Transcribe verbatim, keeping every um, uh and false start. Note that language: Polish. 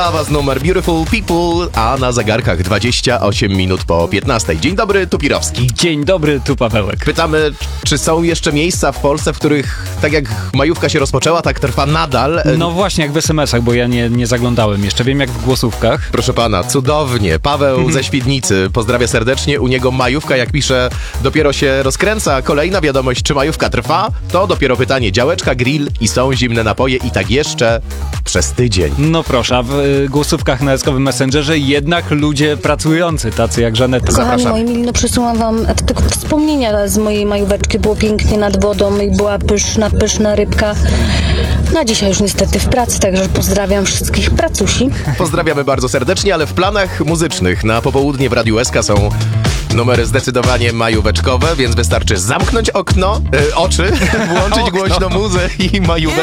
A was numer Beautiful People, a na zegarkach dwadzieścia osiem minut po piętnastej. Dzień dobry, tu Pirowski. Dzień dobry, tu Pawełek. Pytamy, czy są jeszcze miejsca w Polsce, w których tak jak majówka się rozpoczęła, tak trwa nadal? No właśnie, jak w es em esach, bo ja nie, nie zaglądałem jeszcze. Wiem, jak w głosówkach. Proszę pana, cudownie. Paweł ze Świdnicy, pozdrawia serdecznie. U niego majówka, jak pisze, dopiero się rozkręca. Kolejna wiadomość, czy majówka trwa? To dopiero pytanie. Działeczka, grill i są zimne napoje i tak jeszcze przez tydzień. No proszę, a w y, głosówkach na eskowym Messengerze jednak ludzie pracujący, tacy jak Żaneta. Kochani Zapraszam. moi mili, no przesyłam wam tylko wspomnienia z mojej majóweczki. Było pięknie nad wodą i była pyszna, pyszna rybka. Na dzisiaj już niestety w pracy, także pozdrawiam wszystkich pracusi. Pozdrawiamy bardzo serdecznie, ale w planach muzycznych na popołudnie w Radiu S K są numery zdecydowanie majóweczkowe, więc wystarczy zamknąć okno, y, oczy, włączyć Okno. głośno muzę i majóweczkę.